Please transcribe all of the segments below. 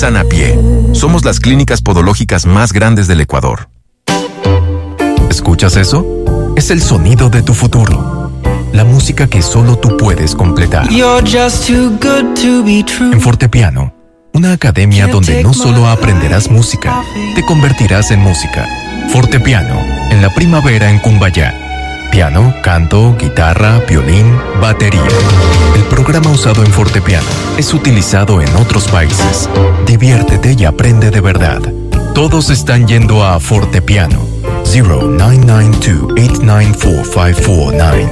Sanapié. Somos las clínicas podológicas más grandes del Ecuador. ¿Escuchas eso? Es el sonido de tu futuro. La música que solo tú puedes completar. En Fortepiano, una academia donde no solo aprenderás música, te convertirás en música. Fortepiano, en la primavera en Cumbayá. Piano, canto, guitarra, violín, batería. El programa usado en Fortepiano es utilizado en otros países. Diviértete y aprende de verdad. Todos están yendo a Fortepiano. 0992-894-549.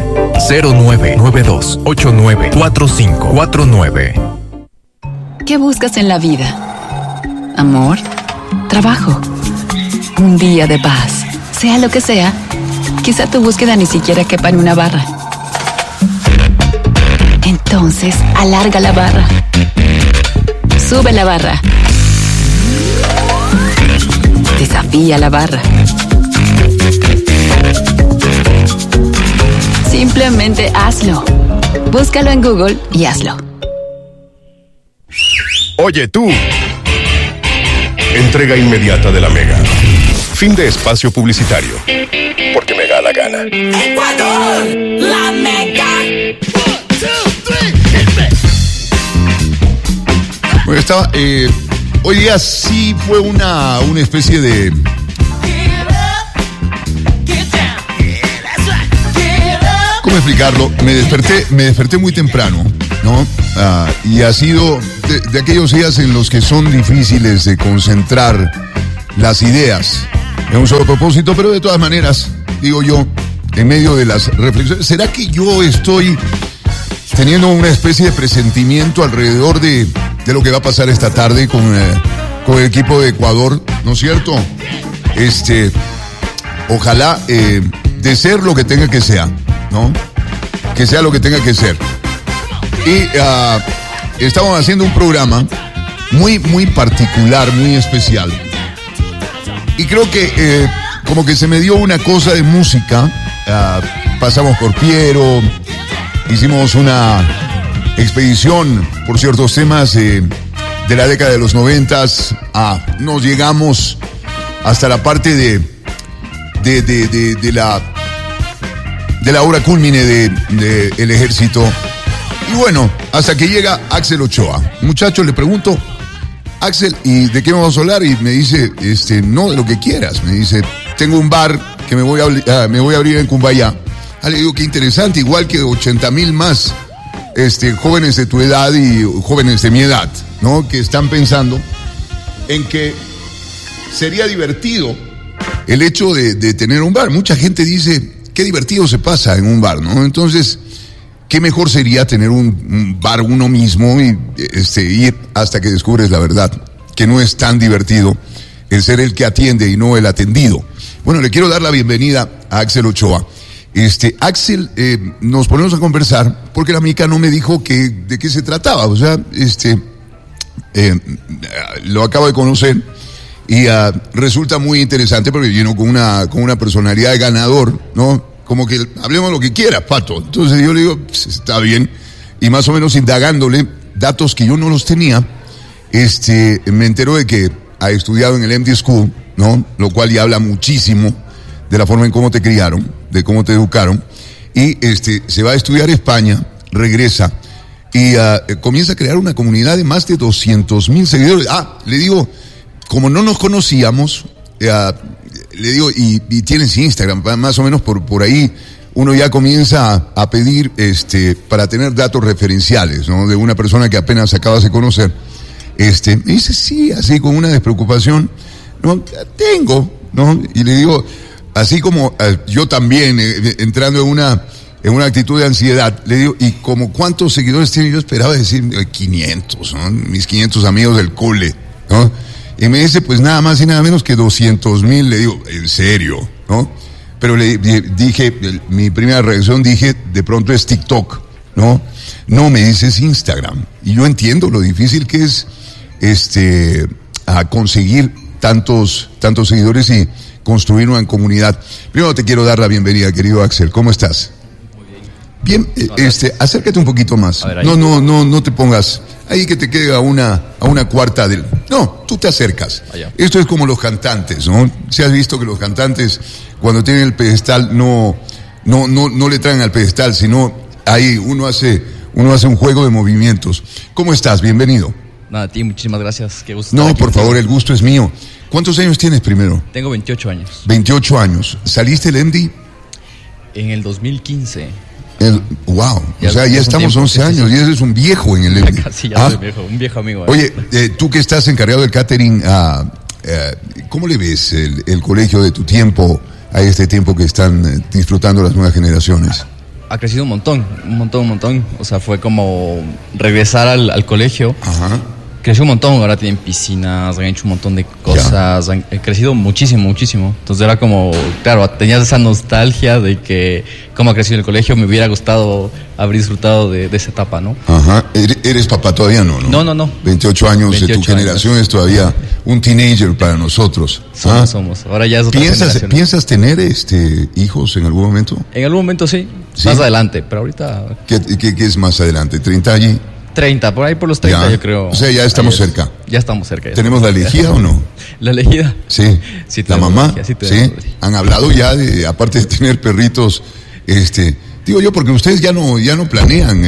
0992-894549. ¿Qué buscas en la vida? ¿Amor? ¿Trabajo? ¿Un día de paz? Sea lo que sea, quizá tu búsqueda ni siquiera quepa en una barra. Entonces, alarga la barra. Sube la barra. Desafía la barra. Simplemente hazlo. Búscalo en Google y hazlo. Oye tú. Entrega inmediata de la Mega. Fin de espacio publicitario. Porque me da la gana. Ecuador, la Mega. 1, 2, 3, Bueno, hoy día sí fue una especie de... ¿Cómo explicarlo? Me desperté muy temprano, ¿no? Y ha sido de aquellos días en los que son difíciles de concentrar las ideas en un solo propósito, pero de todas maneras, digo yo, en medio de las reflexiones, ¿será que yo estoy teniendo una especie de presentimiento alrededor de lo que va a pasar esta tarde con el equipo de Ecuador, ¿no es cierto? Ojalá de ser lo que tenga que sea, ¿no? Que sea lo que tenga que ser. Y estamos haciendo un programa muy, muy particular, muy especial. Y creo que como que se me dio una cosa de música. Pasamos por Piero, hicimos una expedición por ciertos temas de la década de los 90s. Nos llegamos hasta la parte de la obra cúlmine de el ejército. Y bueno, hasta que llega Axel Ochoa. Muchacho, le pregunto, Axel, ¿y de qué vamos a hablar? Y me dice, no, de lo que quieras. Me dice, tengo un bar que me voy a abrir en Cumbayá. Le digo, qué interesante, igual que 80,000 más jóvenes de tu edad y jóvenes de mi edad, ¿no? Que están pensando en que sería divertido el hecho de tener un bar. Mucha gente dice, qué divertido se pasa en un bar, ¿no? Entonces, qué mejor sería tener un bar uno mismo y ir hasta que descubres la verdad, que no es tan divertido el ser el que atiende y no el atendido. Bueno, le quiero dar la bienvenida a Axel Ochoa. Axel, nos ponemos a conversar porque la amiga no me dijo de qué se trataba. O sea, lo acabo de conocer y resulta muy interesante porque vino con una personalidad de ganador, ¿no? Como que hablemos lo que quiera, Pato. Entonces yo le digo, pues, está bien. Y más o menos indagándole datos que yo no los tenía, me entero de que ha estudiado en el MD School, ¿no? Lo cual ya habla muchísimo de la forma en cómo te criaron, de cómo te educaron. Y se va a estudiar a España, regresa y comienza a crear una comunidad de más de 200,000 seguidores. Le digo, como no nos conocíamos, le digo, y tienes Instagram, más o menos por ahí uno ya comienza a pedir para tener datos referenciales, ¿no? De una persona que apenas acabas de conocer. Me dice, sí, así con una despreocupación, ¿no? Tengo, ¿no? Y le digo, así como yo también, entrando en una actitud de ansiedad, le digo, ¿y como cuántos seguidores tiene? Yo esperaba decir 500, ¿no? Mis 500 amigos del cole, ¿no? Y me dice, pues nada más y nada menos que 200,000. Le digo, ¿en serio? ¿No? Pero le dije, mi primera reacción, de pronto es TikTok, ¿no? No, me dice, es Instagram. Y yo entiendo lo difícil que es, a conseguir tantos seguidores y construir una comunidad. Primero te quiero dar la bienvenida, querido Axel. ¿Cómo estás? Bien, acércate un poquito más. Ver, no te pongas ahí, que te quede a una cuarta del... No, tú te acercas. Allá. Esto es como los cantantes, ¿no? Si has visto que los cantantes, cuando tienen el pedestal, no le traen al pedestal, sino ahí uno hace un juego de movimientos. ¿Cómo estás? Bienvenido. Nada, a ti, muchísimas gracias. Qué gusto No, estar aquí por contigo. favor, el gusto es mío. ¿Cuántos años tienes primero? Tengo 28 años. 28 años. ¿Saliste el MD? En el 2015. Wow, Ya o sea, ya hace un estamos tiempo, 11 sí, sí, años sí. y eres un viejo en el MD. Casi ya soy viejo, un viejo amigo. Oye, tú que estás encargado del catering, ¿cómo le ves el colegio de tu tiempo a este tiempo que están disfrutando las nuevas generaciones? Ha crecido un montón. O sea, fue como regresar al colegio. Ajá. Creció un montón, ahora tienen piscinas, han hecho un montón de cosas, han crecido muchísimo. Entonces era como, claro, tenías esa nostalgia de que cómo ha crecido el colegio, me hubiera gustado haber disfrutado de esa etapa, ¿no? Ajá. ¿Eres papá todavía? No. 28 años de tu 28 generación es todavía un teenager para nosotros. Somos. Ahora ya es otra generación. ¿Piensas tener hijos en algún momento? En algún momento sí, ¿Sí? más adelante, pero ahorita ¿Qué es más adelante? ¿30 allí? 30, por ahí por los 30 Ya. yo creo. O sea, ya estamos Ahí es. cerca. Ya estamos cerca. ya. ¿Tenemos la elegida o no? La elegida. Sí. Sí, La tenemos mamá. elegida, sí, Sí. tenemos elegida. Han hablado ya de, aparte de tener perritos, digo yo, porque ustedes ya no planean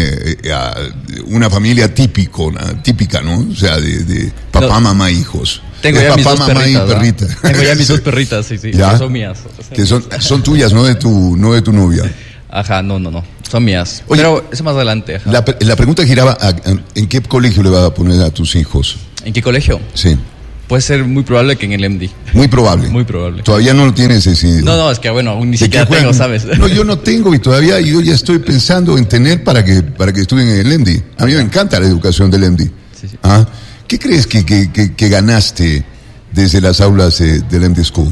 una familia típica, ¿no? O sea, de papá, No. mamá, hijos. Tengo de ya mis papá, dos mamá perritas. y perrita. ¿verdad? Tengo ya mis dos perritas, sí, ¿Ya? que son mías. O sea, Que son tuyas, no de tu novia. Ajá, no. Son mías. Oye, pero eso más adelante. Ajá. La pregunta giraba, ¿en qué colegio le vas a poner a tus hijos? ¿En qué colegio? Sí. Puede ser muy probable que en el MD. Muy probable. Muy probable. Todavía no lo tienes decidido. No, es que bueno, aún ni ¿De siquiera qué juegan? tengo, ¿sabes? No, yo no tengo y todavía yo ya estoy pensando en tener para que estudien en el EMDI. A mí me encanta la educación del EMDI. Sí. ¿Ah? ¿Qué crees que ganaste desde las aulas del EMDI School?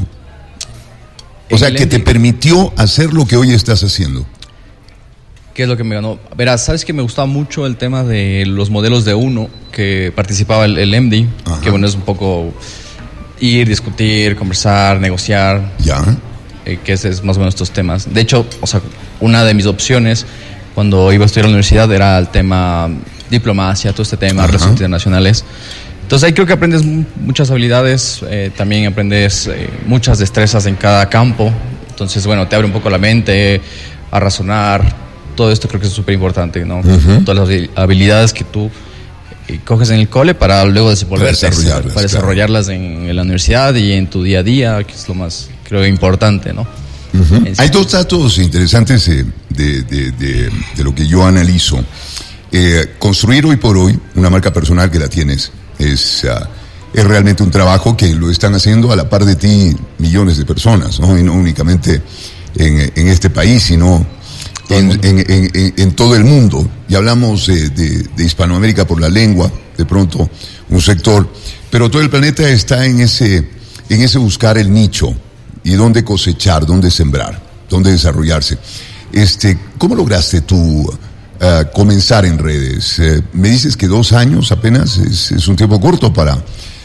O En sea, el que te MD. permitió hacer lo que hoy estás haciendo. ¿Qué es lo que me ganó? Verás, ¿sabes que me gustaba mucho el tema de los modelos de uno que participaba el MD? Ajá. Que bueno, es un poco ir, discutir, conversar, negociar, ¿Ya? que ese es más o menos estos temas. De hecho, o sea, una de mis opciones cuando iba a estudiar a la universidad era el tema diplomacia, todo este tema, Ajá. relaciones internacionales. Entonces ahí creo que aprendes muchas habilidades, también aprendes muchas destrezas en cada campo. Entonces, bueno, te abre un poco la mente a razonar. Todo esto creo que es súper importante, ¿no? Todas las habilidades que tú coges en el cole para luego desarrollarlas, para desarrollarlas en la universidad y en tu día a día, que es lo más, creo, importante, ¿no? En sí. Hay dos datos interesantes de lo que yo analizo. Construir hoy por hoy una marca personal que la tienes es realmente un trabajo que lo están haciendo a la par de ti millones de personas, ¿no? Y no únicamente en este país, sino en todo el mundo. Y hablamos de Hispanoamérica por la lengua, de pronto un sector, pero todo el planeta está en ese buscar el nicho y dónde cosechar, dónde sembrar, dónde desarrollarse. ¿Cómo lograste tú comenzar en redes? Me dices que 2 años apenas es un tiempo corto para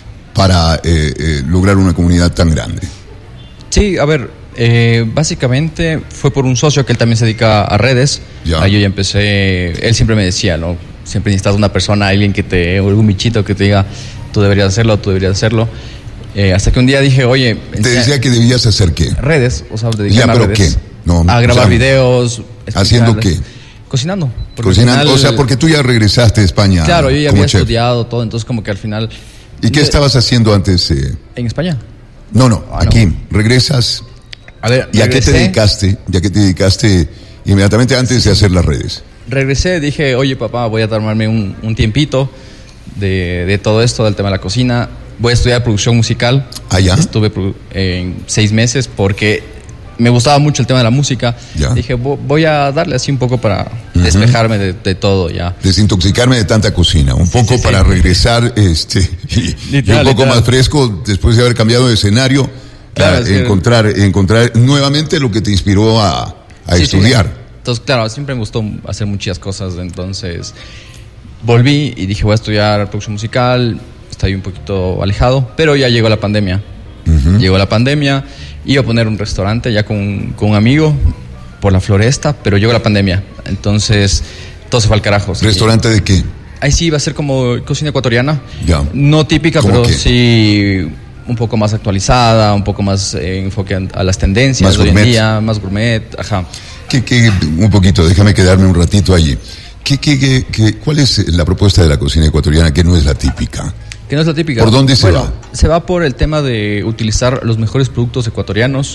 lograr una comunidad tan grande. Sí, a ver, básicamente fue por un socio que él también se dedica a redes. Ya. Ahí yo ya empecé, él siempre me decía, ¿no? Siempre necesitas una persona, alguien o algún bichito que te diga, tú deberías hacerlo. Hasta que un día dije, oye... Te decía que debías hacer qué. Redes, o sea, Ya, dedicarme a pero redes. ¿qué? No, a grabar o sea, videos. ¿haciendo explicarles. qué? Cocinando. Porque Cocinando, al final- o sea, porque tú ya regresaste a España. Claro, yo ya como había chef. estudiado todo, entonces como que al final... ¿Y qué estabas haciendo antes? En España. No, Ah, aquí. no. Regresas. A ver, ¿Y a qué te regresé. dedicaste inmediatamente antes de hacer las redes? Regresé, dije, oye papá, voy a tomarme un tiempito de todo esto, del tema de la cocina. Voy a estudiar producción musical. ¿Ah, ya? Estuve en 6 meses porque me gustaba mucho el tema de la música. Ya. Dije, voy a darle así un poco para despejarme de todo ya. Desintoxicarme de tanta cocina, un poco sí. para regresar y un Literal, poco literal. más fresco después de haber cambiado de escenario, Claro, a es que- encontrar nuevamente lo que te inspiró a Sí, estudiar. sí. Entonces, claro, siempre me gustó hacer muchas cosas, entonces volví y dije, voy a estudiar producción musical, estoy un poquito alejado, pero ya llegó la pandemia. Llegó la pandemia, iba a poner un restaurante ya con un amigo por la Floresta, pero llegó la pandemia, entonces todo se fue al carajo. ¿Restaurante de qué? ahí sí va a ser como cocina ecuatoriana. Ya. No típica, ¿Cómo pero qué? sí un poco más actualizada, un poco más enfoque a las tendencias Más de hoy en gourmet. día, más gourmet, ajá. Un poquito, déjame quedarme un ratito allí. ¿Cuál es la propuesta de la cocina ecuatoriana que no es la típica? Que no es la típica. ¿Por dónde se va? Se va por el tema de utilizar los mejores productos ecuatorianos.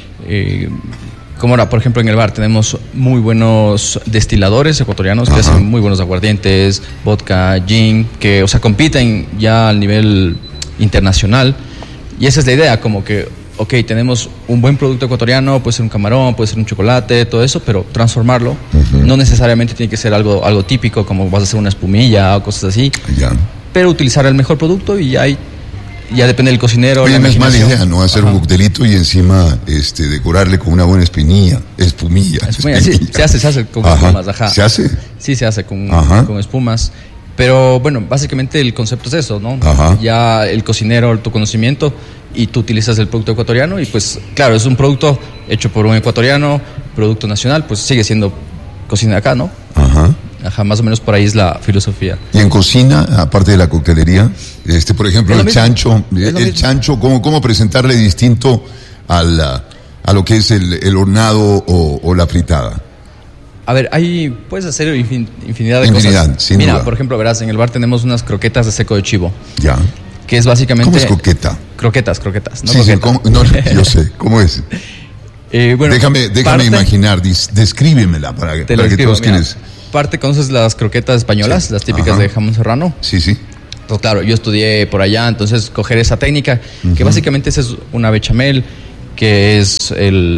Como ahora, por ejemplo, en el bar tenemos muy buenos destiladores ecuatorianos que Ajá. hacen muy buenos aguardientes, vodka, gin, que, o sea, compiten ya al nivel internacional. Y esa es la idea, como que, ok, tenemos un buen producto ecuatoriano, puede ser un camarón, puede ser un chocolate, todo eso, pero transformarlo. No necesariamente tiene que ser algo típico, como vas a hacer una espumilla o cosas así. Ya. Pero utilizar el mejor producto y ya depende del cocinero. Oye, la no es mala imaginación. idea, ¿no? Hacer Ajá. un coctelito y encima decorarle con una buena espumilla. Sí, se hace con Ajá. espumas, ajá. ¿Se hace? Sí, se hace con espumas. Pero bueno, básicamente el concepto es eso, ¿no? Ajá. Ya el cocinero, tu conocimiento, y tú utilizas el producto ecuatoriano y pues claro, es un producto hecho por un ecuatoriano, producto nacional, pues sigue siendo cocina de acá, ¿no? Ajá. Ajá, más o menos por ahí es la filosofía. Y en cocina, aparte de la coctelería, por ejemplo, Es lo el mismo. chancho, Es lo mismo. chancho, ¿cómo presentarle distinto a lo que es el hornado o la fritada? A ver, ahí puedes hacer infinidad de Infinidad, cosas. sin Mira, duda. por ejemplo, verás, en el bar tenemos unas croquetas de seco de chivo, Ya. que es básicamente... ¿Cómo es coqueta? Croquetas, no Sí, croqueta. no, yo sé, ¿cómo es? Bueno, déjame parte- imaginar, descríbemela para Te lo que describo, todos mira. quienes... Parte, ¿conoces las croquetas españolas? Sí. Las típicas Ajá. de jamón serrano. Sí, sí. Pues claro, yo estudié por allá, entonces coger esa técnica, que básicamente esa es una bechamel, que es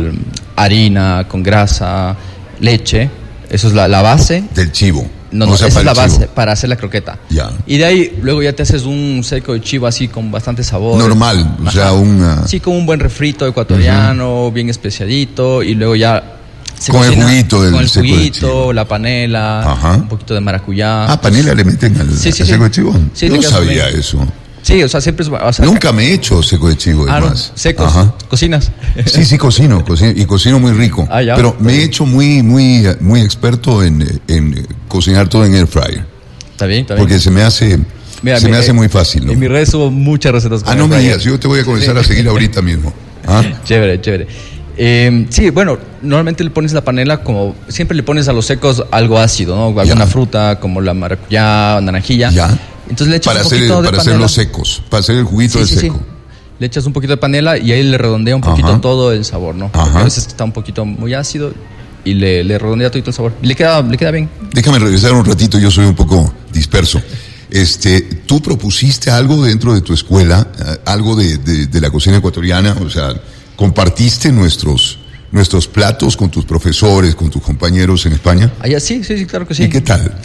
harina con grasa, leche, eso es la base. Del chivo. No, O sea, esa es para la el chivo. base para hacer la croqueta. Ya. Y de ahí luego ya te haces un seco de chivo así con bastante sabor. Normal, o sea, Sí, con un buen refrito ecuatoriano, bien especiadito, y luego ya se Con el cocina juguito del con el seco de juguito, chivo. la panela, Ajá. un poquito de maracuyá. Panela le meten al Sí, sí, al seco sí. de chivo. Sí, Yo le no queda sabía bien. eso. Sí, o sea, siempre es... o sea, Nunca me he hecho seco de chivo, no, además. secos, Ajá. cocinas. Sí, cocino y cocino muy rico. Ah, ya. Pero me he hecho muy experto en cocinar todo en air fryer, Está bien. porque se me hace Mira, se me hace muy fácil, ¿no? En mis redes subo muchas recetas con Ah, no air me fryer. digas, yo te voy a comenzar a seguir ahorita mismo. ¿Ah? Chévere. Sí, bueno, normalmente le pones la panela como... Siempre le pones a los secos algo ácido, ¿no? Alguna fruta como la maracuyá, naranjilla. Ya. Entonces le echas Para un poquito de panela. hacerlos secos, para hacer el juguito del seco. Le echas un poquito de panela y ahí le redondea un poquito Ajá. todo el sabor, ¿no? Ajá. Porque a veces está un poquito muy ácido y le redondea todo el sabor. Y le queda bien. Déjame regresar un ratito, yo soy un poco disperso. ¿Tú propusiste algo dentro de tu escuela, algo de la cocina ecuatoriana? O sea, ¿compartiste nuestros platos con tus profesores, con tus compañeros en España? Allá sí, claro que sí. ¿Y qué tal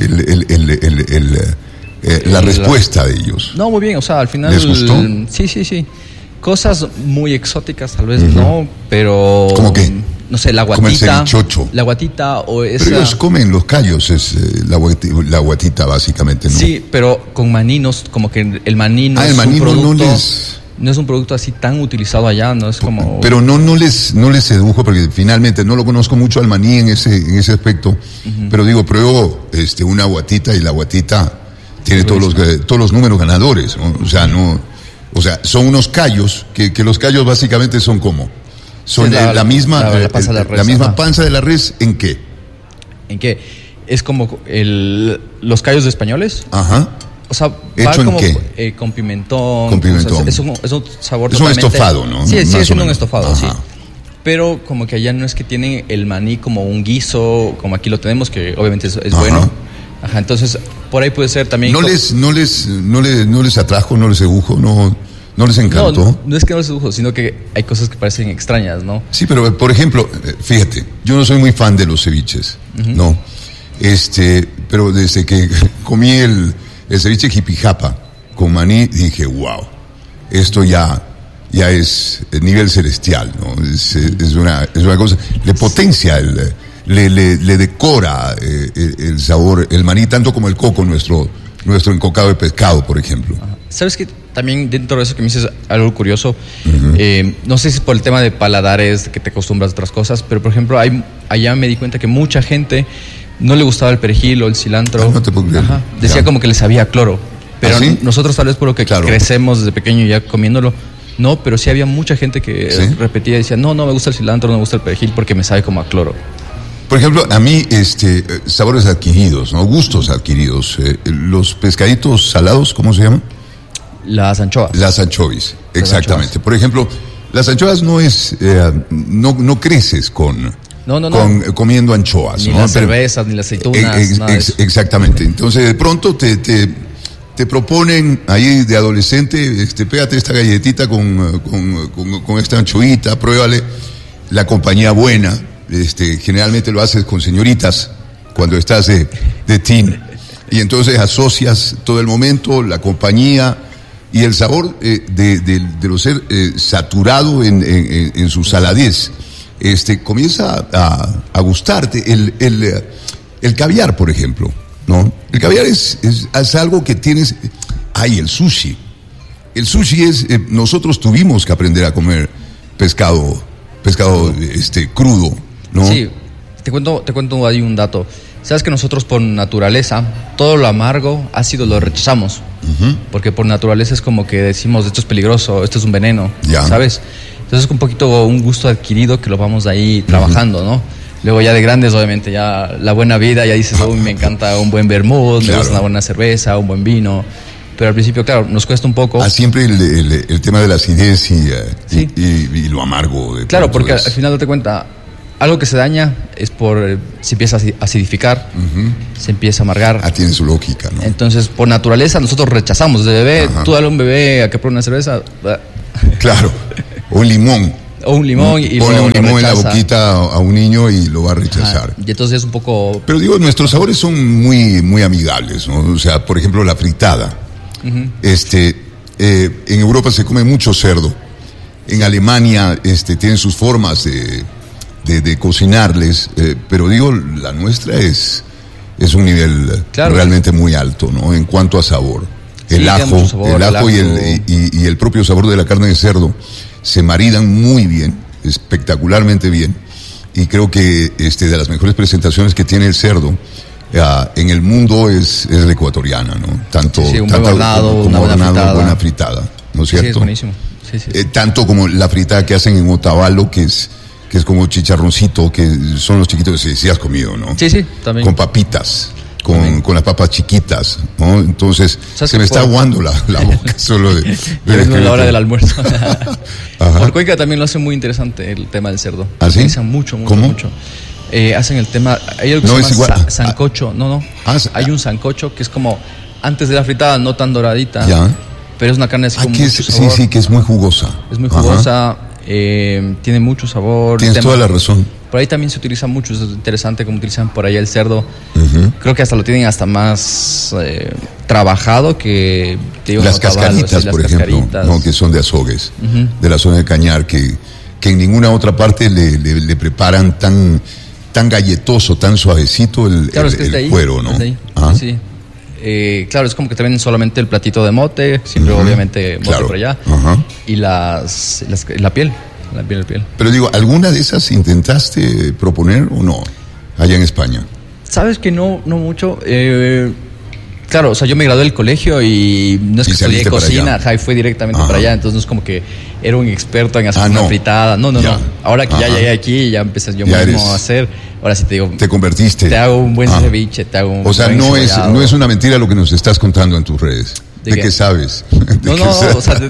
la respuesta de ellos? No, muy bien, o sea, al final... ¿Les gustó? Sí. Cosas muy exóticas tal vez, ¿no? Pero... ¿Cómo qué? No sé, la Como el guatita. cevichocho. La guatita o esa... Pero ellos comen los callos, es la guatita básicamente, ¿no? Sí, pero con maninos, como que el maní no es el maní un producto... no es un producto así tan utilizado allá, no es como... Pero no les sedujo, porque finalmente no lo conozco mucho al maní en ese aspecto, pero digo, pruebo una guatita y la guatita tiene todos los números ganadores, ¿no? O sea, son unos callos, que los callos básicamente son como, son Sí, la misma panza de la res, la misma ajá. panza de la res, ¿en qué? ¿En qué? Es como los callos de españoles. Ajá. O sea, va ¿Hecho en como qué? con pimentón. Con pimentón. Es un sabor Es un totalmente... estofado, ¿no? Sí, Más sigue o siendo un menos. estofado, Ajá. sí. Pero como que allá no es que tienen el maní como un guiso, como aquí lo tenemos, que obviamente es Ajá. bueno. Ajá, entonces por ahí puede ser también... No les atrajo, no les sedujo, no les encantó. No es que no les sedujo, sino que hay cosas que parecen extrañas, ¿no? Sí, pero por ejemplo, fíjate, yo no soy muy fan de los ceviches, no. Pero desde que comí el ceviche jipijapa con maní, dije, wow, esto ya es el nivel celestial, ¿no? Es una cosa, le potencia, le decora el sabor, el maní, tanto como el coco, nuestro encocado de pescado, por ejemplo. ¿Sabes qué? También dentro de eso que me dices algo curioso, no sé si es por el tema de paladares, que te acostumbras a otras cosas, pero por ejemplo, allá me di cuenta que mucha gente no le gustaba el perejil o el cilantro. No te puedo creer. Ajá. Decía Ya. como que le sabía a cloro. Pero ¿Ah, sí? nosotros tal vez por lo que Claro. crecemos desde pequeño ya comiéndolo, no, pero sí había mucha gente que ¿Sí? repetía y decía, no me gusta el cilantro, no me gusta el perejil porque me sabe como a cloro. Por ejemplo, a mí, sabores adquiridos, ¿no? Gustos adquiridos. Los pescaditos salados, ¿cómo se llaman? Las anchoas. Las anchovis, exactamente. anchoas. Por ejemplo, las anchoas no es, no creces con comiendo anchoas. Ni ¿no? las cervezas, ni las aceitunas, nada de eso. Exactamente. Entonces, de pronto te proponen ahí de adolescente, pégate esta galletita con esta anchoita, pruébale. La compañía buena, generalmente lo haces con señoritas cuando estás de teen. Y entonces asocias todo el momento, la compañía y el sabor de lo ser saturado en su saladez. Comienza a gustarte. El caviar, por ejemplo, ¿no? El caviar es algo que tienes. Ay, el sushi. El sushi es. Nosotros tuvimos que aprender a comer pescado crudo, ¿no? Sí, te cuento ahí un dato. Sabes que nosotros por naturaleza, todo lo amargo, ácido lo rechazamos. Uh-huh. Porque por naturaleza es como que decimos, esto es peligroso, esto es un veneno, Ya. ¿sabes? Entonces es un poquito un gusto adquirido que lo vamos ahí trabajando, ¿no? Luego ya de grandes, obviamente, ya la buena vida, ya dices, uy, me encanta un buen vermut, Claro. me gusta una buena cerveza, un buen vino. Pero al principio, claro, nos cuesta un poco. Siempre el tema de la acidez Sí. y lo amargo. Claro, pronto porque es. al final date cuenta, algo que se daña es se empieza a acidificar, se empieza a amargar. Tiene su lógica, ¿no? Entonces, por naturaleza, nosotros rechazamos. De bebé, Ajá. tú dale a un bebé a que pruebe una cerveza, Claro. O un limón. o un limón y Ponle lo un limón en la rechaza. boquita a un niño y lo va a rechazar. Y entonces es un poco... Pero digo, nuestros sabores son muy, muy amigables, ¿no? O sea, por ejemplo, la fritada. En Europa se come mucho cerdo. En Alemania tienen sus formas de cocinarles, pero digo, la nuestra es un nivel Claro. realmente muy alto, ¿no? En cuanto a sabor. Sí, El tiene ajo, mucho sabor, el el ajo y ajo. y el propio sabor de la carne de cerdo se maridan muy bien, espectacularmente bien. Y creo que de las mejores presentaciones que tiene el cerdo en el mundo es la ecuatoriana, ¿no? Tanto Sí, un tanto buen hornado, una buena fritada. buena fritada, ¿no es Sí, cierto? es buenísimo. Sí, sí. Tanto como la fritada que hacen en Otavalo, que es como chicharroncito, que son los chiquitos que sí has comido, ¿no? Sí, sí, también. Con papitas, con las papas chiquitas, ¿no? Entonces, ¿Sabes se me qué está por- aguando la boca solo de Ya mismo es la hora describirte. del almuerzo. Ajá. Por Cuenca también lo hace muy interesante el tema del cerdo. ¿Ah, sí? Utilizan mucho. ¿Cómo? Hacen el tema... Hay algo que No, se es llama igual. sancocho. No. Hay un sancocho que es como antes de la fritada, no tan doradita. Ya. Pero es una carne así con que mucho sí, sabor. sí, que es muy jugosa. Es muy Ajá. jugosa, tiene mucho sabor. Tienes Tema- toda la razón. Por ahí también se utiliza mucho, es interesante cómo utilizan por allá el cerdo. Creo que hasta lo tienen hasta más trabajado que te digo, Las en Otavalo, cascaritas, sí, las por ejemplo, cascaritas. ¿no? Que son de azogues, de la zona de Cañar, que en ninguna otra parte le preparan tan galletoso, tan suavecito Claro, es que es de ahí, cuero, ¿no? es de ahí, Ah. sí. Claro, es como que te venden solamente el platito de mote, siempre obviamente mote Claro. por allá, Ajá. y la piel, la piel. Pero digo, ¿alguna de esas intentaste proponer o no? Allá en España. Sabes que no mucho. Claro, o sea, yo me gradué del colegio y no es Y que estudié saliste para cocina, allá. ajá, y fui directamente Ajá. para allá, entonces no es como que era un experto en hacer Ah, una no. fritada. No. Ya. Ahora que ya Ajá. llegué aquí, ya empecé yo Ya mismo eres- a hacer. Ahora sí te digo, Te convertiste. te hago un buen Ah. ceviche, te hago un O sea, buen no es cebollado. una mentira lo que nos estás contando en tus redes. ¿De ¿De qué? qué sabes? No, o sea,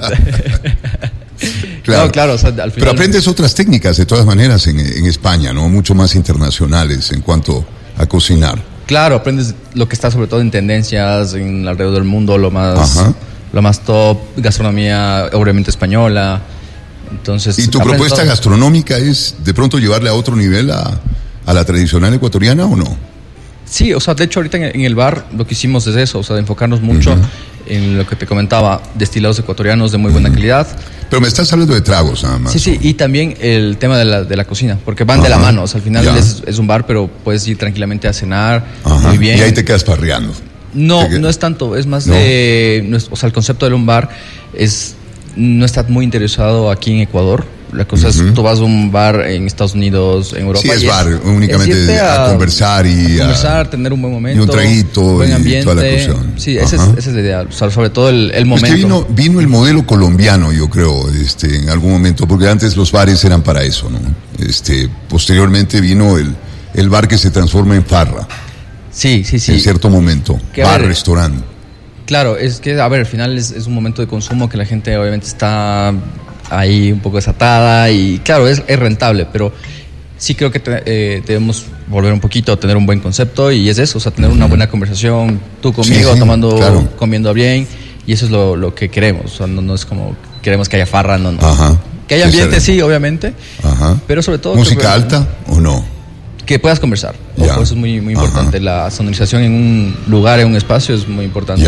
Claro. No, claro, o sea, al final. Pero aprendes otras técnicas de todas maneras en España, ¿no? Mucho más internacionales en cuanto a cocinar. Claro, aprendes lo que está sobre todo en tendencias en alrededor del mundo, lo Ajá. más top, gastronomía obviamente española. Entonces, ¿Y tu aprendes propuesta todo. gastronómica es de pronto llevarle a otro nivel a la tradicional ecuatoriana o no? Sí, o sea, de hecho ahorita en el bar lo que hicimos es eso, o sea, de enfocarnos mucho en lo que te comentaba, destilados ecuatorianos de muy buena calidad. Pero me estás hablando de tragos nada más. Sí, y también el tema de la cocina, porque van de la Ajá. mano, o sea, al final Ya. es un bar, pero puedes ir tranquilamente a cenar, Ajá. muy bien. Y ahí te quedas parreando. No, Te- no es tanto, es más ¿No? o sea, el concepto de un bar no está muy interesado aquí en Ecuador. La cosa es, tú vas a un bar en Estados Unidos, en Europa. Sí, es bar, únicamente a conversar y conversar, tener un buen momento. Y un traguito, buen ambiente, y toda la cuestión. Sí, esa es la idea, o sea, sobre todo el momento. Es que vino el modelo colombiano, yo creo, en algún momento, porque antes los bares eran para eso, ¿no? Posteriormente vino el bar que se transforma en farra. Sí. En cierto momento, bar-restaurante. Claro, es que, a ver, al final es un momento de consumo que la gente obviamente está ahí un poco desatada y claro, es rentable, pero sí creo que debemos volver un poquito a tener un buen concepto y es eso, o sea, tener una buena conversación, tú conmigo, comiendo bien, y eso es lo que queremos, o sea, no es como queremos que haya farra, no. Ajá. Que haya ambiente, sí, obviamente, pero sobre todo... ¿Música alta o no? Que puedas conversar. Ojo, eso es muy, muy importante. La sonorización en un lugar, en un espacio es muy importante.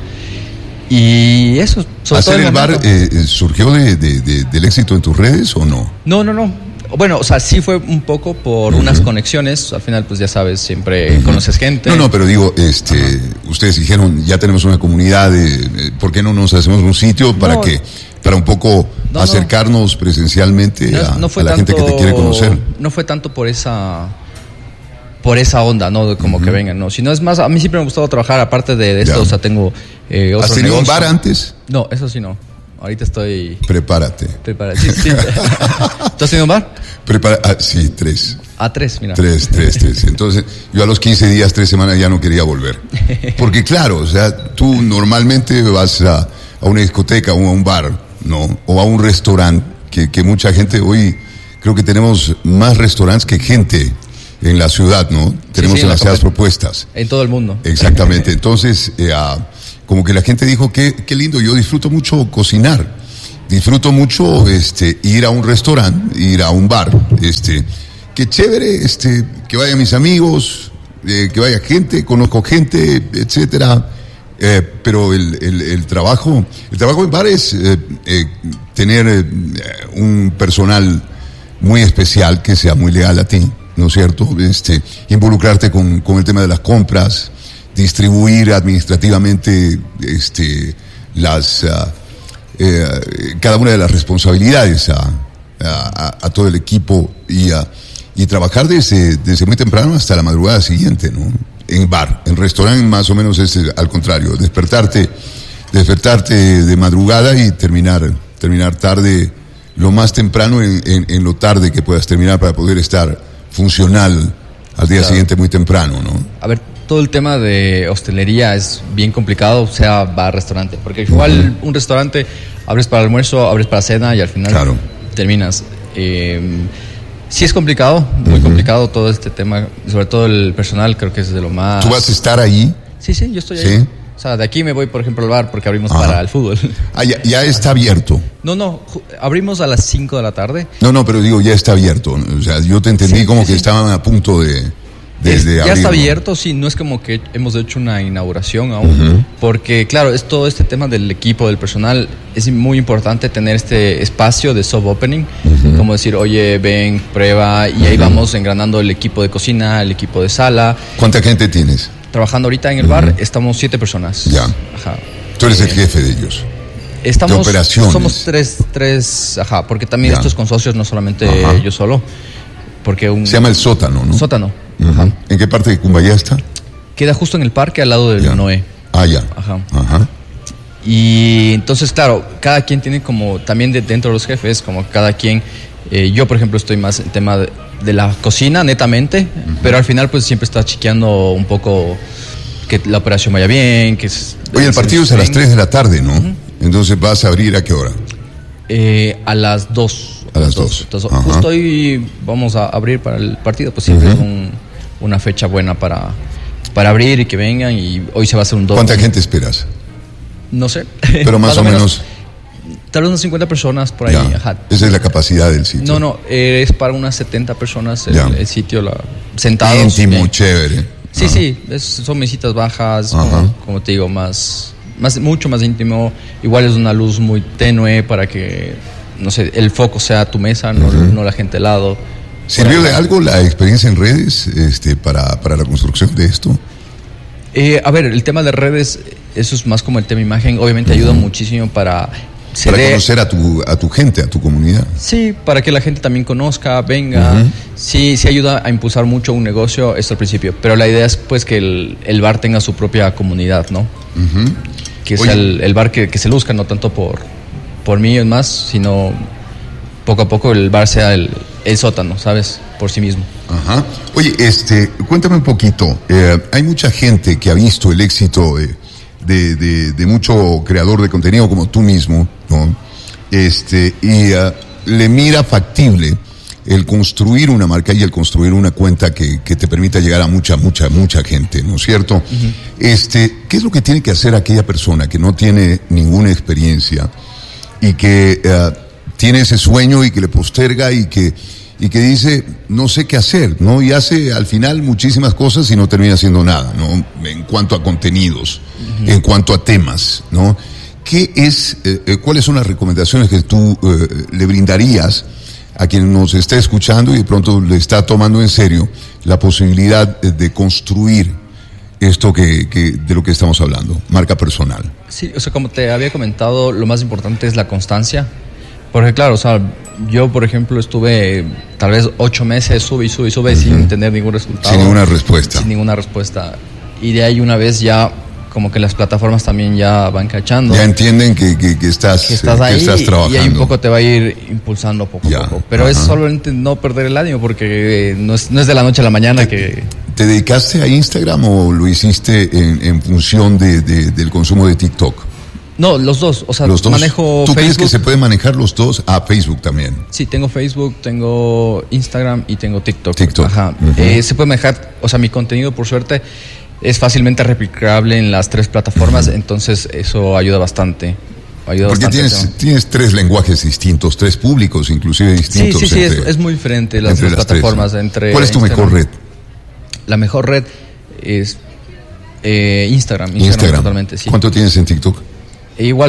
Y eso, sobre ¿hacer todo el bar surgió del éxito en tus redes o no? No. Bueno, o sea, sí fue un poco por unas conexiones. Al final, pues ya sabes, siempre conoces gente. No, pero digo, ustedes dijeron, ya tenemos una comunidad, ¿por qué no nos hacemos un sitio para un poco acercarnos presencialmente a la gente que te quiere conocer? No fue tanto por esa onda, ¿no? De como que vengan, ¿no? Sino es más, a mí siempre me ha gustado trabajar, aparte de esto, o sea, tengo otros ¿has tenido un bar antes? No, eso sí no. Ahorita estoy... Prepárate. Sí. ¿Tú has tenido un bar? Sí, 3. 3, mira. 3. Entonces, yo a los 15 días, 3 semanas ya no quería volver. Porque claro, o sea, tú normalmente vas a una discoteca o a un bar, ¿no? O a un restaurante, que mucha gente hoy, creo que tenemos más restaurantes que gente en la ciudad, ¿no? Tenemos demasiadas propuestas. En todo el mundo. Exactamente. Entonces, como que la gente dijo, qué lindo, yo disfruto mucho cocinar. Disfruto mucho ir a un restaurante, ir a un bar. Qué chévere, que vayan mis amigos, que vaya gente, conozco gente, etcétera. Pero el trabajo en bar es tener un personal muy especial que sea muy leal a ti, ¿no es cierto? Involucrarte con el tema de las compras, distribuir administrativamente cada una de las responsabilidades a todo el equipo y trabajar desde muy temprano hasta la madrugada siguiente, ¿no? En bar, en restaurante más o menos es al contrario, despertarte de madrugada y terminar tarde, lo más temprano en lo tarde que puedas terminar para poder estar funcional al día siguiente muy temprano, ¿no? A ver, todo el tema de hostelería es bien complicado, sea bar, restaurante, porque igual un restaurante abres para almuerzo, abres para cena y al final terminas. Sí es complicado, muy complicado todo este tema, sobre todo el personal, creo que es de lo más... ¿Tú vas a estar ahí? Sí, yo estoy ahí. O sea, de aquí me voy, por ejemplo, al bar porque abrimos para el fútbol. Ya está abierto. No, abrimos a las 5 de la tarde. No, pero digo, ya está abierto. O sea, yo te entendí que estaban a punto de ya está abierto, sí, no es como que hemos hecho una inauguración aún, porque claro, es todo este tema del equipo, del personal, es muy importante tener este espacio de soft opening, como decir, oye, ven, prueba, y ahí vamos engranando el equipo de cocina, el equipo de sala. ¿Cuánta gente tienes? Trabajando ahorita en el bar, estamos 7 personas. Ya. Tú eres el jefe de ellos. De operaciones. Somos tres, porque también esto es con socios, no solamente yo solo. Porque se llama el sótano, ¿no? Sótano. ¿En qué parte de Cumbayá está? Queda justo en el parque al lado del Noé. Ya. Y entonces, claro, cada quien tiene como, también dentro de los jefes, como cada quien, yo por ejemplo estoy más en tema de la cocina, netamente, pero al final pues siempre está chequeando un poco que la operación vaya bien, que... Oye, el partido es a las 3 de la tarde, ¿no? Entonces, ¿vas a abrir a qué hora? A las 2. A las 2. Entonces, justo hoy vamos a abrir para el partido, pues siempre es una fecha buena para abrir y que vengan, y hoy se va a hacer un doble. ¿Cuánta gente esperas? No sé. Pero más o menos... Tal vez unas 50 personas por ahí. Esa es la capacidad del sitio. No, es para unas 70 personas el sitio, sentados. Íntimo, chévere. Sí, son mesitas bajas, como te digo, mucho más íntimo. Igual es una luz muy tenue para que, no sé, el foco sea tu mesa, no la gente al lado. ¿Sirvió de algo la experiencia en redes para la construcción de esto? A ver, el tema de redes, eso es más como el tema imagen. Obviamente ayuda muchísimo para Para conocer a tu gente, a tu comunidad. Sí, para que la gente también conozca, venga. Sí ayuda a impulsar mucho un negocio, esto al principio. Pero la idea es pues que el bar tenga su propia comunidad, ¿no? Que sea el bar que se luzca, no tanto por mí y más, sino poco a poco el bar sea el sótano, ¿sabes? Por sí mismo. Ajá. Oye, cuéntame un poquito. Hay mucha gente que ha visto el éxito de mucho creador de contenido como tú mismo, ¿no? Y le mira factible el construir una marca y el construir una cuenta que te permita llegar a mucha gente, ¿no es cierto? ¿Qué es lo que tiene que hacer aquella persona que no tiene ninguna experiencia y que tiene ese sueño y que le posterga y que dice, no sé qué hacer, ¿no? Y hace al final muchísimas cosas y no termina haciendo nada, ¿no? En cuanto a contenidos, en cuanto a temas, ¿no? ¿Cuáles son las recomendaciones que tú le brindarías a quien nos está escuchando y de pronto le está tomando en serio la posibilidad de construir esto de lo que estamos hablando, marca personal? Sí, o sea, como te había comentado, lo más importante es la constancia. Porque claro, o sea, yo por ejemplo estuve tal vez 8 meses, sube sin tener ningún resultado. Sin ninguna respuesta. Sin ninguna respuesta. Y de ahí una vez ya como que las plataformas también ya van cachando. Ya entienden que estás ahí, que estás trabajando. Y ahí un poco te va a ir impulsando poco a poco. Pero es solamente no perder el ánimo, porque no es de la noche a la mañana que... ¿Te dedicaste a Instagram o lo hiciste en función del consumo de TikTok? No, los dos. O sea, los dos. Manejo ¿Tú Facebook. crees que se pueden manejar los dos? Facebook también. Sí, tengo Facebook, tengo Instagram y tengo TikTok. Ajá. Se puede manejar, o sea, mi contenido, por suerte, es fácilmente replicable en las 3 plataformas, entonces eso ayuda bastante. Porque tienes 3 lenguajes distintos, 3 públicos inclusive distintos. Sí, es muy diferente las plataformas. ¿Cuál es tu mejor red? La mejor red es Instagram totalmente, sí. ¿Cuánto tienes en TikTok? Igual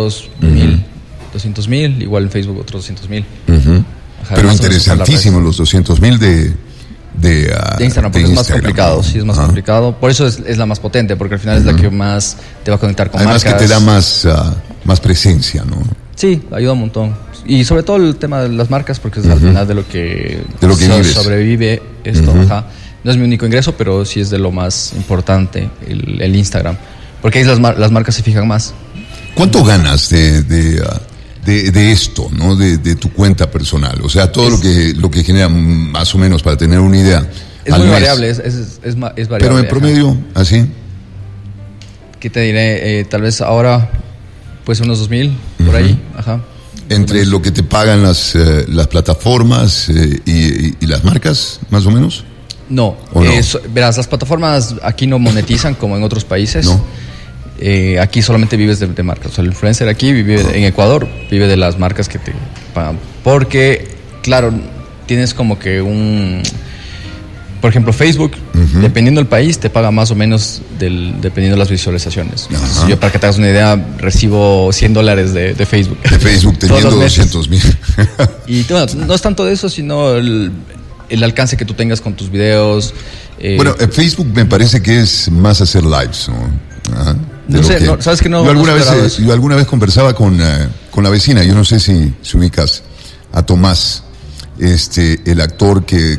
200,000, igual en Facebook otros 200,000. Pero interesantísimo los 200,000 de Instagram, porque es más complicado, sí, es más complicado. Por eso es la más potente, porque al final es la que más te va a conectar con además marcas. Además que te da más presencia, ¿no? Sí, ayuda un montón. Y sobre todo el tema de las marcas, porque es al final de lo que sobrevive esto. No es mi único ingreso, pero sí es de lo más importante, el Instagram. Porque ahí las marcas se fijan más. ¿Cuánto ganas de esto, ¿no? De tu cuenta personal? O sea, todo lo que genera más o menos, para tener una idea. Es muy variable, es variable. Pero en promedio, así. ¿Qué te diré? Tal vez ahora, pues unos 2,000, por ahí. Entre lo que te pagan las plataformas y las marcas, más o menos. No, verás, las plataformas aquí no monetizan como en otros países. No. Aquí solamente vives de marcas. O sea, el influencer aquí vive en Ecuador, vive de las marcas que te pagan. Porque, claro, tienes como que por ejemplo, Facebook, dependiendo del país, te paga más o menos dependiendo de las visualizaciones. Yo, para que te hagas una idea, recibo $100 de Facebook. De Facebook teniendo 200,000. Y bueno, no es tanto de eso, sino el alcance que tú tengas con tus videos. Bueno, Facebook me parece que es más hacer lives, ¿no? No sé, sabes que no. Yo alguna vez conversaba con la vecina. Yo no sé si ubicas a Tomás, el actor que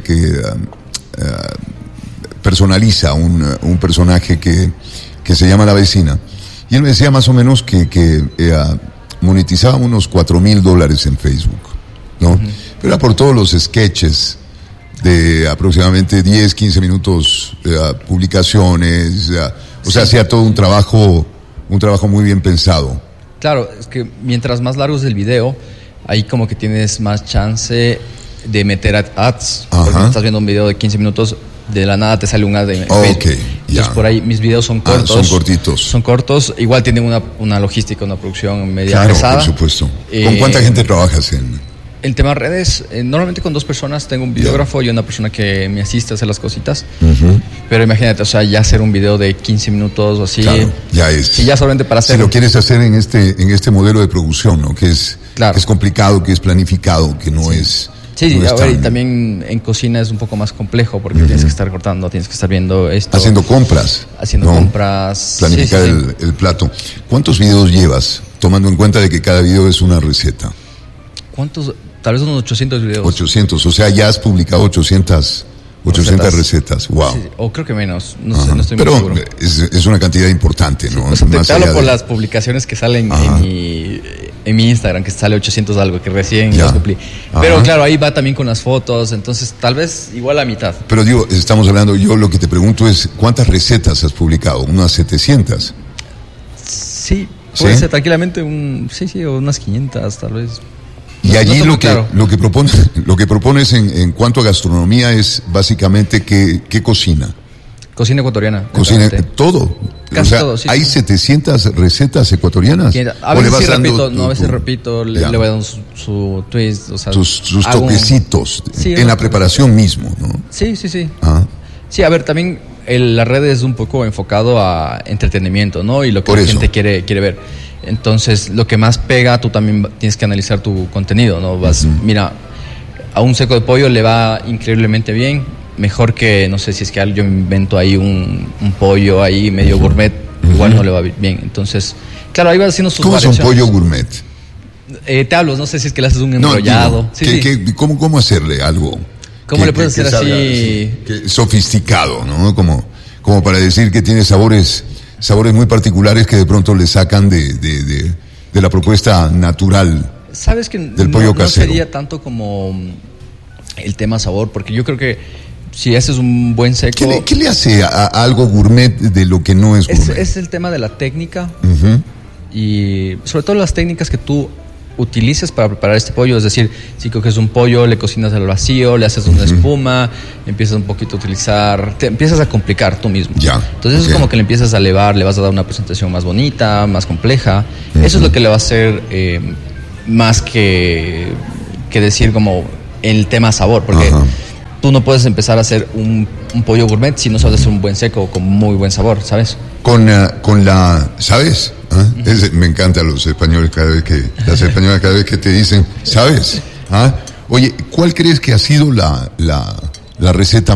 personaliza un personaje que se llama La Vecina. Y él me decía más o menos que monetizaba unos $4,000 en Facebook, ¿no? Pero era por todos los sketches de aproximadamente 10, 15 minutos, publicaciones, o sea, hacía todo un trabajo muy bien pensado. Claro, es que mientras más largo es el video, ahí como que tienes más chance de meter ads. Porque estás viendo un video de 15 minutos, de la nada te sale un ad de Facebook. Entonces por ahí mis videos son cortos. Son cortitos. Son cortos, igual tienen una logística, una producción media pesada. Por supuesto. ¿Con cuánta gente trabajas El tema redes, normalmente con 2 personas. Tengo un videógrafo y una persona que me asiste a hacer las cositas. Pero imagínate, o sea, ya hacer un video de 15 minutos o así. Claro, ya es. Sí, ya solamente para hacer. Si lo quieres hacer en este modelo de producción, ¿no? Que es complicado, que es planificado, que no es Sí, No a es ver, y tan- también en cocina es un poco más complejo porque tienes que estar cortando, tienes que estar viendo esto. Haciendo compras. Haciendo ¿no? compras. Planificar Sí, sí, sí. El plato. ¿Cuántos videos llevas? Tomando en cuenta de que cada video es una receta. ¿Cuántos? Tal vez unos 800 videos. 800, o sea, ya has publicado 800 recetas. Wow. Sí, o creo que menos, no sé, Ajá. no estoy muy Pero seguro. es una cantidad importante, ¿no? O sea, te Más hablo allá por de- las publicaciones que salen Ajá. en mi Instagram, que sale 800 algo, que recién Ya. los cumplí. Ajá. Pero claro, ahí va también con las fotos, entonces tal vez igual a mitad. Pero digo, estamos hablando, yo lo que te pregunto es, ¿cuántas recetas has publicado? ¿Unas 700? Sí, puede ¿Sí? ser tranquilamente o unas 500 tal vez. Y No allí estoy muy lo claro. que propones en cuanto a gastronomía es básicamente qué cocina. Cocina ecuatoriana. Cocina netamente. todo. Casi todo, sí, ¿Hay sí. 700 recetas ecuatorianas? A ¿O le veces vas sí dando repito, tu- a veces tu- repito, ya, le voy dando su twist, o sea, sus hago un- toquecitos Sí, en la preparación mismo, ¿no? Sí. Ah, Sí, a ver, también la red es un poco enfocado a entretenimiento, ¿no? Y lo que Por la eso. gente quiere ver. Entonces, lo que más pega, tú también tienes que analizar tu contenido, ¿no? Mira, a un seco de pollo le va increíblemente bien, mejor que, no sé, si es que yo invento ahí un pollo ahí medio gourmet, igual no le va bien. Entonces, claro, ahí va haciendo sus ¿cómo es un variaciones. pollo gourmet? Te hablo, no sé si es que le haces un No, enrollado. digo, ¿cómo hacerle algo? ¿Cómo le puedes hacer salga así? que sofisticado, ¿no? Como para decir que tiene sabores muy particulares que de pronto le sacan de la propuesta natural. Sabes que del pollo no casero. sería tanto como el tema sabor, porque yo creo que si haces un buen seco, ¿Qué le hace a algo gourmet de lo que no es es, gourmet? es el tema de la técnica Ujú. y sobre todo las técnicas que tú utilices para preparar este pollo, es decir, si coges un pollo, le cocinas al vacío, le haces una espuma, empiezas un poquito a utilizar, te empiezas a complicar tú mismo. Ya, Entonces ok. es como que le empiezas a elevar, le vas a dar una presentación más bonita, más compleja. Eso es lo que le va a hacer más que decir como el tema sabor, porque Ajá. tú no puedes empezar a hacer un pollo gourmet si no sabes hacer un buen seco con muy buen sabor, ¿sabes? Con la, ¿sabes? ¿Ah? Me encanta los españoles las españolas cada vez que te dicen, ¿sabes? ¿Ah? Oye, ¿cuál crees que ha sido la receta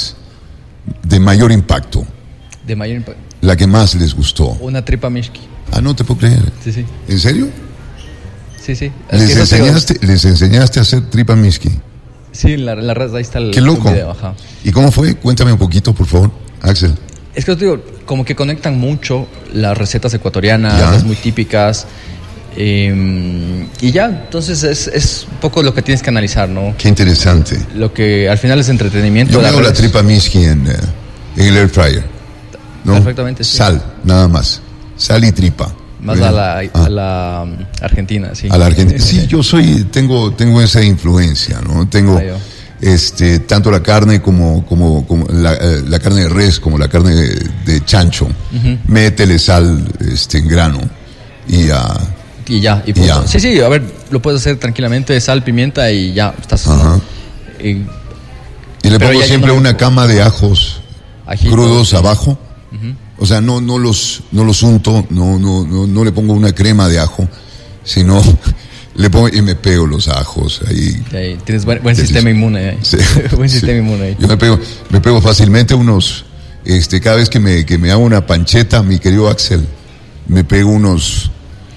de mayor impacto? De mayor impacto. La que más les gustó. Una tripa mishki. Ah, no te puedo creer. Sí. ¿En serio? Sí. Es que ¿Les eso te digo. enseñaste a hacer tripa miski? Sí, en la red ahí está el Qué loco. un video, ajá. ¿Y cómo fue? Cuéntame un poquito, por favor, Axel. Es que te digo, como que conectan mucho las recetas ecuatorianas, Ya. las muy típicas. Y ya, entonces es un poco lo que tienes que analizar, ¿no? Qué interesante. Lo que al final es entretenimiento. Yo de me hago las la redes. tripa miski en el air fryer. ¿No? Perfectamente, sí. Sal, nada más. Sal y tripa. Más Bien. a la Argentina, sí. A la Argentina. Sí, yo tengo esa influencia, ¿no? Tengo Ah, yo. tanto la carne como la carne de res, como la carne de chancho. Métele sal en grano y Y ya, y Y ya. punto. Sí, a ver, lo puedes hacer tranquilamente, sal, pimienta y ya, estás. Ajá. Y y le Pero pongo ya siempre yéndome una un poco. cama de ajos Ajitos, crudos sí. abajo. O sea, no los unto, no le pongo una crema de ajo, sino le pongo y me pego los ajos ahí. ahí tienes buen Delicioso. sistema inmune ahí. Sí, Buen sí. sistema inmune ahí. Yo me pego fácilmente cada vez que me hago una pancheta, mi querido Axel, me pego unas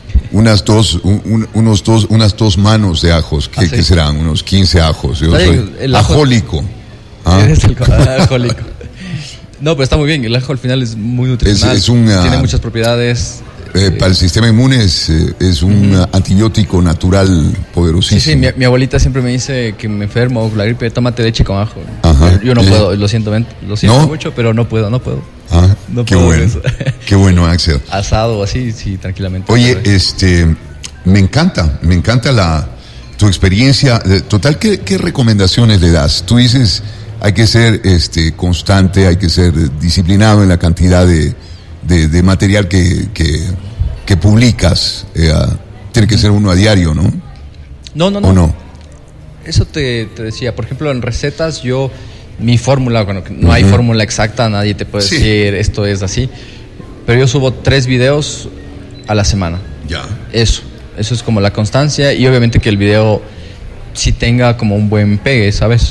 dos manos de ajos, ¿Ah, sí? ¿qué serán? Unos 15 ajos. Yo Está bien, soy el ajo- ajólico. ¿Ah? Eres alcohólico. No, pero está muy bien. El ajo al final es muy nutricional. Es una- Tiene muchas propiedades. Para el sistema inmune es un antibiótico natural poderosísimo. Sí, mi abuelita siempre me dice que me enfermo con la gripe, tómate leche con ajo. Ajá. Yo no Sí. lo siento ¿No? mucho, pero no puedo. Ah, No qué puedo bueno. eso. Qué bueno, Axel. Asado o así, sí, tranquilamente. Oye, me encanta tu experiencia. Total, ¿qué recomendaciones le das? Tú dices, hay que ser constante, hay que ser disciplinado en la cantidad de material que publicas. Tiene que ser uno a diario, ¿no? No. ¿O no? Eso te decía, por ejemplo, en recetas mi fórmula, bueno, no hay fórmula exacta, nadie te puede Sí. decir esto es así, pero yo subo 3 videos a la semana. Ya. Eso es como la constancia y obviamente que el video sí tenga como un buen pegue, ¿sabes?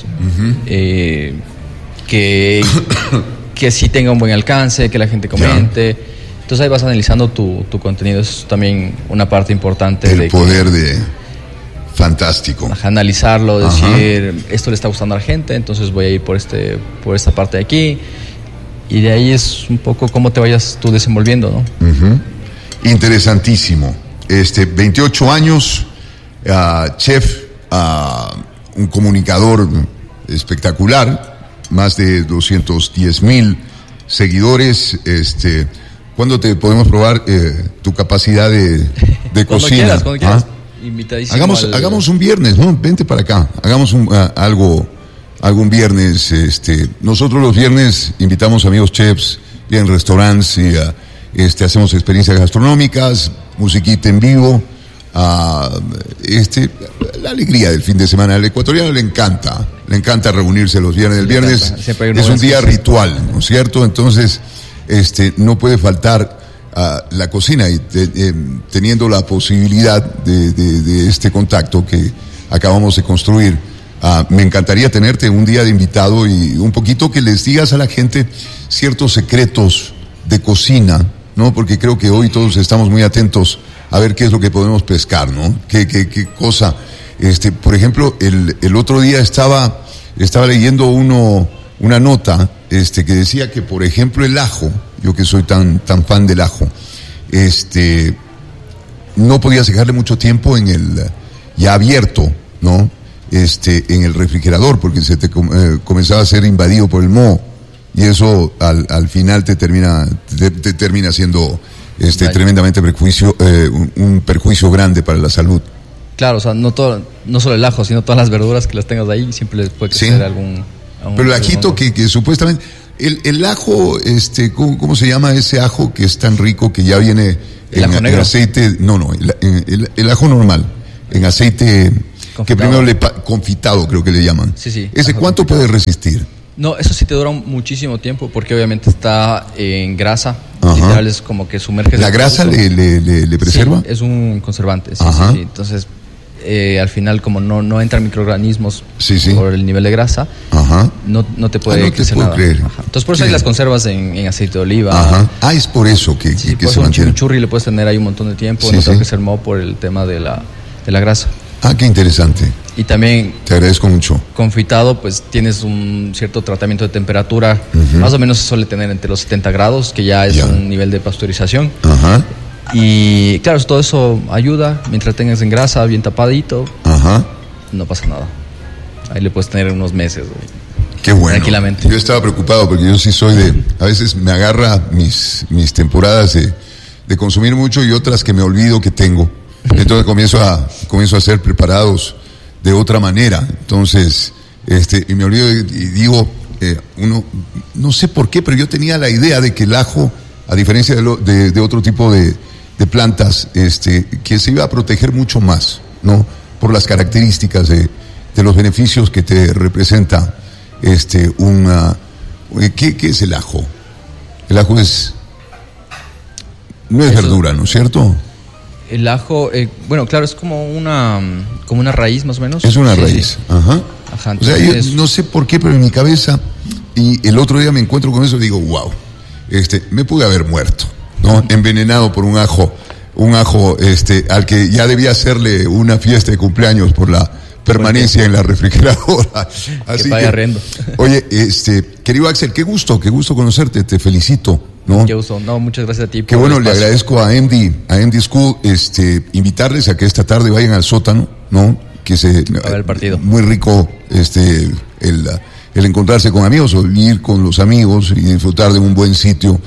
Que sí tenga un buen alcance, que la gente comente. Entonces ahí vas analizando tu contenido. Eso es también una parte importante. El poder de... Fantástico. Analizarlo, decir, esto le está gustando a la gente, entonces voy a ir por esta parte de aquí. Y de ahí es un poco cómo te vayas tú desenvolviendo, ¿no? Interesantísimo. 28 años, chef, un comunicador espectacular, más de 210,000 seguidores. ¿Cuándo te podemos probar tu capacidad de cocina? Cuando quieras. Invitadísimo. Hagamos un viernes, ¿no? Vente para acá. Hagamos algún viernes. Nosotros los viernes invitamos amigos chefs y en restaurantes y hacemos experiencias gastronómicas, musiquita en vivo. La alegría del fin de semana. Al ecuatoriano le encanta reunirse los viernes. El viernes es un día ritual, ¿no es cierto? Entonces, no puede faltar la cocina y teniendo la posibilidad de este contacto que acabamos de construir. Me encantaría tenerte un día de invitado y un poquito que les digas a la gente ciertos secretos de cocina, ¿no? Porque creo que hoy todos estamos muy atentos a ver qué es lo que podemos pescar, ¿no? Qué cosa. Por ejemplo, el otro día estaba leyendo una nota que decía que, por ejemplo, el ajo, yo que soy tan fan del ajo, no podías dejarle mucho tiempo en el ya abierto, ¿no? En el refrigerador, porque se te comenzaba a ser invadido por el moho, y eso al final te termina siendo tremendamente un perjuicio grande para la salud. Claro, o sea, no solo el ajo, sino todas las verduras que las tengas ahí, siempre les puede crecer algún pero el ajito que supuestamente el ajo, ¿cómo se llama ese ajo que es tan rico que ya viene en aceite? No, el ajo normal, en aceite confitado. Que primero confitado, creo que le llaman. Sí. ¿Ese cuánto puede resistir? No, eso sí te dura muchísimo tiempo porque obviamente está en grasa. Literal es como que sumerges. ¿La grasa le preserva? Sí, es un conservante. Sí. Entonces, al final, como no entran microorganismos por el nivel de grasa, no te puede crecer nada. Entonces, por eso hay las conservas en aceite de oliva. Es por eso que se mantiene. Chimichurri le puedes tener ahí un montón de tiempo. No tengo que ser moho por el tema de la grasa. Qué interesante. Y también, te agradezco mucho. Confitado, pues tienes un cierto tratamiento de temperatura. Más o menos se suele tener entre los 70 grados, que ya es un nivel de pasteurización. Y claro, todo eso ayuda. Mientras tengas en grasa, bien tapadito, no pasa nada. Ahí le puedes tener unos meses. Qué bueno. Tranquilamente. Yo estaba preocupado porque yo sí soy a veces me agarra mis temporadas de consumir mucho y otras que me olvido que tengo. Entonces comienzo a hacer preparados de otra manera. Entonces, y me olvido y digo, no sé por qué, pero yo tenía la idea de que el ajo, a diferencia de otro tipo de plantas, que se iba a proteger mucho más, ¿no? Por las características de los beneficios que te representa ¿qué es el ajo? El ajo no es verdura, ¿no es cierto? El ajo, bueno, claro, es como una raíz más o menos. Es una raíz, Entonces, o sea, yo no sé por qué, pero en mi cabeza, y el otro día me encuentro con eso y digo, wow, me pude haber muerto, ¿no? Envenenado por un ajo al que ya debía hacerle una fiesta de cumpleaños por la permanencia en la refrigeradora. Así que, arrendo. Oye, querido Axel, qué gusto conocerte, te felicito, ¿no? Qué gusto, muchas gracias a ti. Qué bueno, le agradezco a MD School, invitarles a que esta tarde vayan al sótano, ¿no? Que a ver el partido. Muy rico, el encontrarse con amigos o ir con los amigos y disfrutar de un buen sitio,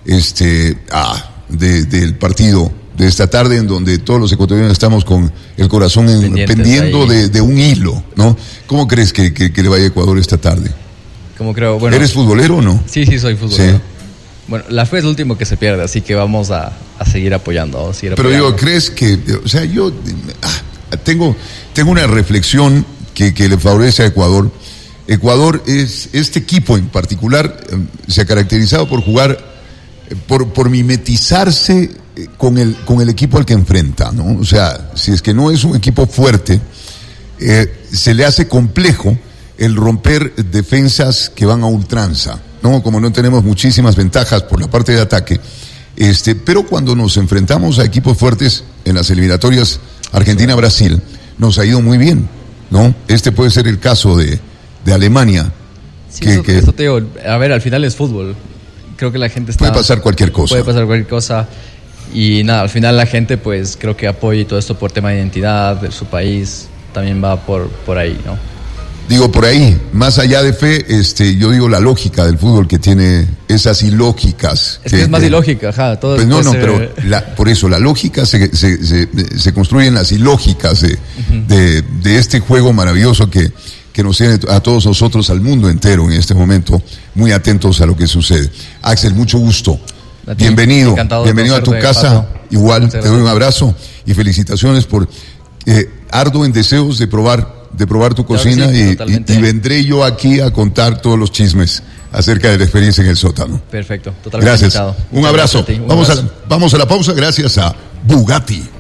del partido de esta tarde, en donde todos los ecuatorianos estamos con el corazón pendiendo de un hilo, ¿no? ¿Cómo crees que le vaya a Ecuador esta tarde? Creo, bueno. ¿Eres futbolero o no? Sí, soy futbolero. Sí. Bueno, la fe es lo último que se pierde, así que vamos a seguir apoyando. Pero digo, ¿crees que, o sea, yo tengo una reflexión que le favorece a Ecuador? Ecuador este equipo en particular se ha caracterizado por jugar, por mimetizarse con el equipo al que enfrenta, ¿no? O sea, si es que no es un equipo fuerte, se le hace complejo el romper defensas que van a ultranza, ¿no? Como no tenemos muchísimas ventajas por la parte de ataque, pero cuando nos enfrentamos a equipos fuertes en las eliminatorias Argentina-Brasil, nos ha ido muy bien, ¿no? Puede ser el caso de Alemania. Sí, eso te digo, a ver, al final es fútbol. Creo que la gente puede pasar cualquier cosa. Puede pasar cualquier cosa. Y nada, al final la gente, pues, creo que apoya y todo esto por tema de identidad de su país. También va por ahí, ¿no? Digo, por ahí, más allá de fe, yo digo la lógica del fútbol que tiene esas ilógicas. Es que es más ilógica, ajá. Todo pues pero por eso, la lógica se construye en las ilógicas de este juego maravilloso que nos tiene a todos nosotros, al mundo entero en este momento, muy atentos a lo que sucede. Axel, mucho gusto. Bienvenido a tu casa. Pato. Igual, te doy un abrazo y felicitaciones por arduo en deseos de probar tu cocina, sí, y vendré yo aquí a contar todos los chismes acerca de la experiencia en el sótano. Perfecto, totalmente. Gracias. Invitado. Un abrazo. Vamos a la pausa, gracias a Bugatti.